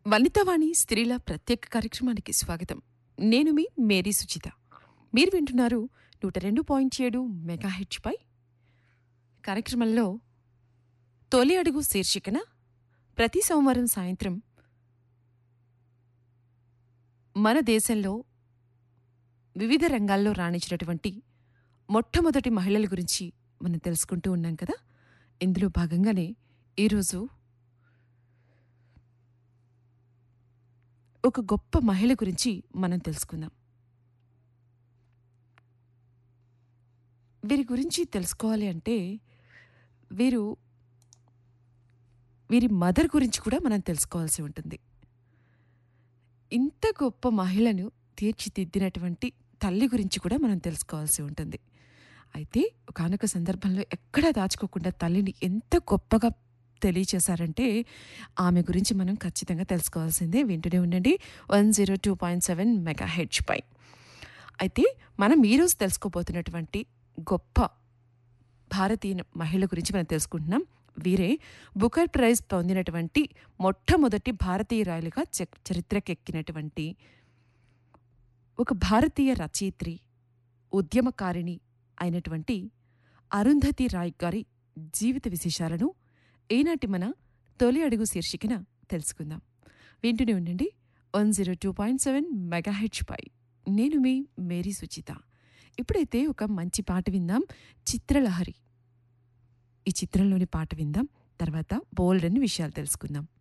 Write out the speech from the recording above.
వనితావాణి స్త్రీల ప్రత్యేక కార్యక్రమానికి స్వాగతం. నేను మీ మేరీ సుచిత. మీరు వింటున్నారు 102.7 మెగాహెర్ట్జ్ పై. కార్యక్రమంలో తొలి అడుగు శీర్షికన ప్రతి సోమవారం సాయంత్రం మన దేశంలో వివిధ రంగాల్లో రాణించినటువంటి మొట్టమొదటి మహిళల గురించి మనం తెలుసుకుంటూ ఉన్నాం కదా. ఇందులో భాగంగానే ఈరోజు ఒక గొప్ప మహిళ గురించి మనం తెలుసుకుందాం. వీరి గురించి తెలుసుకోవాలి అంటే వీరి మదర్ గురించి కూడా మనం తెలుసుకోవాల్సి ఉంటుంది. ఇంత గొప్ప మహిళను తీర్చిదిద్దినటువంటి తల్లి గురించి కూడా మనం తెలుసుకోవాల్సి ఉంటుంది. అయితే ఒకానొక సందర్భంలో ఎక్కడా దాచుకోకుండా తల్లిని ఎంత గొప్పగా తెలియచేశారంటే ఆమె గురించి మనం ఖచ్చితంగా తెలుసుకోవాల్సిందే. వింటూనే ఉండండి 102.7 మెగాహెర్ట్జ్ పై. అయితే మనం ఈరోజు తెలుసుకోబోతున్నటువంటి గొప్ప భారతీయ మహిళ గురించి మనం తెలుసుకుంటున్నాం. వీరే బుకర్ ప్రైజ్ పొందినటువంటి మొట్టమొదటి భారతీయురాలుగా చరిత్రకెక్కినటువంటి ఒక భారతీయ రచయిత్రి, ఉద్యమకారిణి అయినటువంటి అరుంధతి రాయ్ గారి జీవిత విశేషాలను ఈనాటి మన తొలి అడుగు శీర్షికన తెలుసుకుందాం. వింటూనే ఉండండి 102.7 మెగాహెర్ట్జ్ పై. నేను మీ మేరీ సుచిత. ఇప్పుడైతే ఒక మంచి పాట విందాం, చిత్రలహరి. ఈ చిత్రంలోని పాట విందాం, తర్వాత బోల్డన్ని విషయాలు తెలుసుకుందాం.